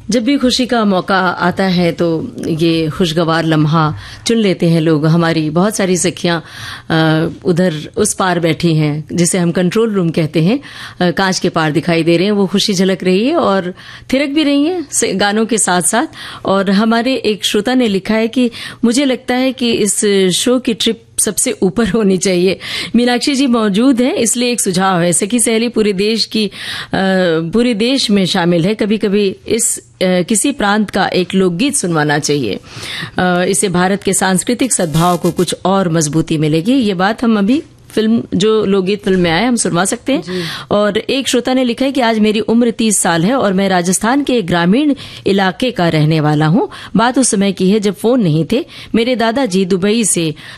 जब भी खुशी का मौका आता है तो ये खुशगवार लम्हा चुन लेते हैं लोग। हमारी बहुत सारी सखियां उधर उस पार बैठी हैं, जिसे हम कंट्रोल रूम कहते हैं, कांच के पार दिखाई दे रहे हैं। वो खुशी झलक रही है और थिरक भी रही है गानों के साथ साथ। और हमारे एक श्रोता ने लिखा है कि मुझे लगता है कि इस शो की ट्रिप सबसे ऊपर होनी चाहिए। मीनाक्षी जी मौजूद हैं, इसलिए एक सुझाव है, सखी सहेली पूरे देश में शामिल है। कभी कभी किसी प्रांत का एक लोकगीत सुनवाना चाहिए। इससे भारत के सांस्कृतिक सद्भाव को कुछ और मजबूती मिलेगी। ये बात हम अभी फिल्म, जो लोकगीत फिल्म में आए, हम सुनवा सकते हैं। और एक श्रोता ने लिखा है कि आज मेरी उम्र 30 साल है और मैं राजस्थान के एक ग्रामीण इलाके का रहने वाला हूं। बात उस समय की है जब फोन नहीं थे। मेरे दादाजी दुबई से